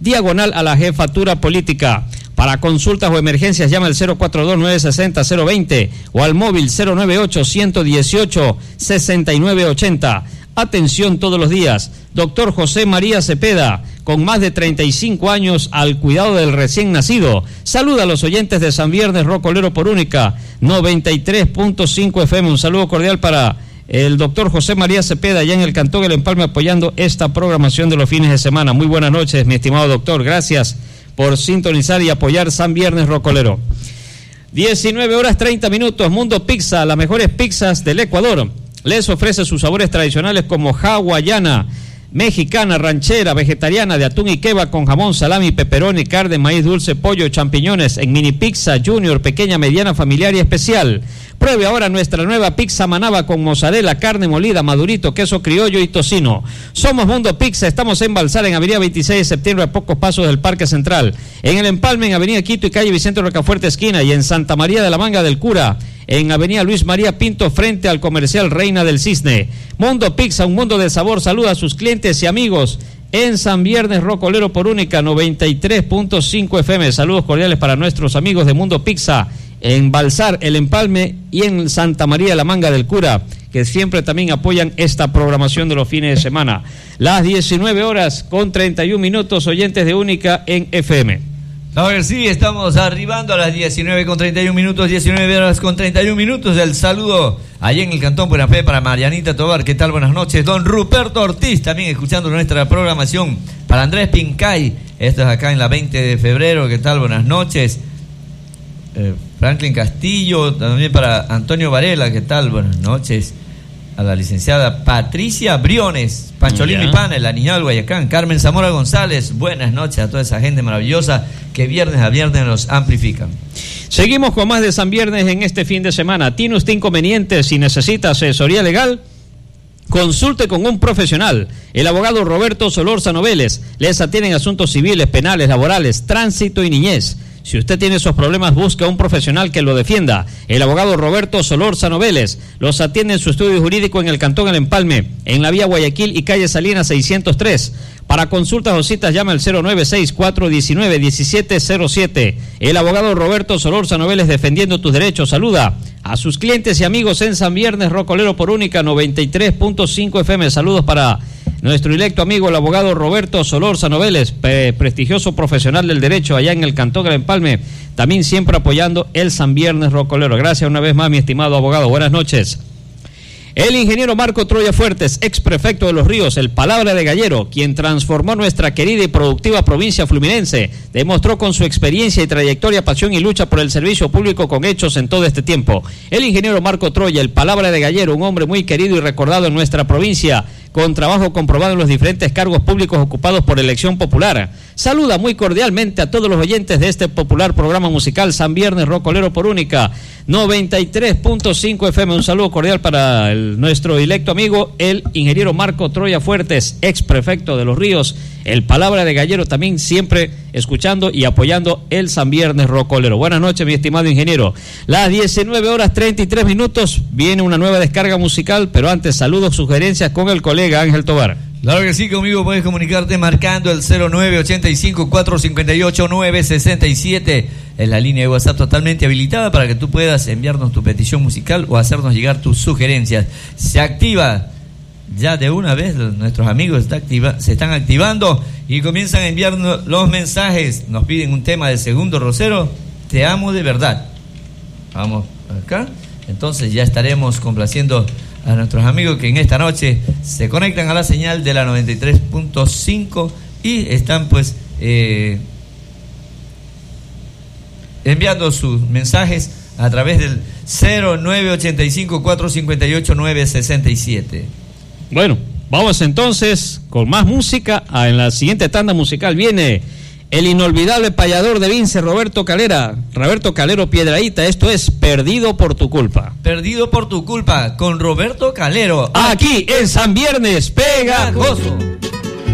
diagonal a la Jefatura Política. Para consultas o emergencias llama al 042-960-020 o al móvil 098-118-6980. Atención todos los días. Doctor José María Cepeda, con más de 35 años al cuidado del recién nacido. Saluda a los oyentes de San Viernes Rocolero por Única 93.5 FM. Un saludo cordial para el doctor José María Cepeda, allá en el Cantón El Empalme, apoyando esta programación de los fines de semana. Muy buenas noches, mi estimado doctor. Gracias por sintonizar y apoyar San Viernes Rocolero. 19:30. Mundo Pizza, las mejores pizzas del Ecuador. Les ofrece sus sabores tradicionales como hawaiana, mexicana, ranchera, vegetariana, de atún y kebab con jamón, salami, pepperoni, carne, maíz dulce, pollo, champiñones, en mini pizza, junior, pequeña, mediana, familiar y especial. Pruebe ahora nuestra nueva pizza manaba con mozzarella, carne molida, madurito, queso criollo y tocino. Somos Mundo Pizza, estamos en Balsar, en avenida 26 de septiembre, a pocos pasos del Parque Central. En El Empalme, en avenida Quito y calle Vicente Rocafuerte esquina, y en Santa María de la Manga del Cura, en avenida Luis María Pinto, frente al comercial Reina del Cisne. Mundo Pizza, un mundo de sabor. Saluda a sus clientes y amigos en San Viernes Rocolero por Única 93.5 FM. Saludos cordiales para nuestros amigos de Mundo Pizza en Balsar, El Empalme y en Santa María de la Manga del Cura, que siempre también apoyan esta programación de los fines de semana. Las 19:31, oyentes de Única en FM. A ver, sí, estamos arribando a las 19:31, 19:31. El saludo allá en el Cantón Buena Fe para Marianita Tobar. ¿Qué tal? Buenas noches. Don Ruperto Ortiz, también escuchando nuestra programación. Para Andrés Pincay, esto es acá en la 20 de febrero. ¿Qué tal? Buenas noches. Franklin Castillo, también para Antonio Varela. ¿Qué tal? Buenas noches. A la licenciada Patricia Briones, Pancholino y Pana, la niña del Guayacán, Carmen Zamora González. Buenas noches a toda esa gente maravillosa que viernes a viernes nos amplifican. Seguimos con más de San Viernes en este fin de semana. ¿Tiene usted inconvenientes y necesita asesoría legal? Consulte con un profesional. El abogado Roberto Solórzano Vélez les atiende en asuntos civiles, penales, laborales, tránsito y niñez. Si usted tiene esos problemas, busca un profesional que lo defienda. El abogado Roberto Solórzano Vélez los atiende en su estudio jurídico en el Cantón El Empalme, en la vía Guayaquil y calle Salinas 603. Para consultas o citas llama al 096-419-1707. El abogado Roberto Solórzano Vélez, defendiendo tus derechos. Saluda a sus clientes y amigos en San Viernes Rocolero por Única 93.5 FM. Saludos para nuestro electo amigo, el abogado Roberto Solórzano Vélez, prestigioso profesional del derecho allá en el Cantón del Empalme, también siempre apoyando el San Viernes Rocolero. Gracias una vez más, mi estimado abogado. Buenas noches. El ingeniero Marco Troya Fuertes, ex prefecto de Los Ríos, el palabra de gallero, quien transformó nuestra querida y productiva provincia fluminense, demostró con su experiencia y trayectoria, pasión y lucha por el servicio público con hechos en todo este tiempo. El ingeniero Marco Troya, el palabra de gallero, un hombre muy querido y recordado en nuestra provincia, con trabajo comprobado en los diferentes cargos públicos ocupados por elección popular. Saluda muy cordialmente a todos los oyentes de este popular programa musical San Viernes Rocolero por Única 93.5 FM. Un saludo cordial para nuestro electo amigo, el ingeniero Marco Troya Fuertes, ex prefecto de Los Ríos, el palabra de gallero, también siempre escuchando y apoyando el San Viernes Rocolero. Buenas noches, mi estimado ingeniero. Las 19:33, viene una nueva descarga musical, pero antes saludos, sugerencias con el colega Ángel Tobar. Claro que sí, conmigo puedes comunicarte marcando el 0985-458-967. Es la línea de WhatsApp totalmente habilitada para que tú puedas enviarnos tu petición musical o hacernos llegar tus sugerencias. Se activa ya de una vez, nuestros amigos se están activando y comienzan a enviarnos los mensajes. Nos piden un tema de Segundo Rosero, Te amo de verdad. Vamos acá, entonces ya estaremos complaciendo a nuestros amigos que en esta noche se conectan a la señal de la 93.5 y están pues enviando sus mensajes a través del 0985-458-967. Bueno, vamos entonces con más música. En la siguiente tanda musical viene el inolvidable payador de Vince, Roberto Calero Piedrahíta. Esto es Perdido por tu culpa. Perdido por tu culpa, con Roberto Calero. Aquí en San Viernes Pegajoso.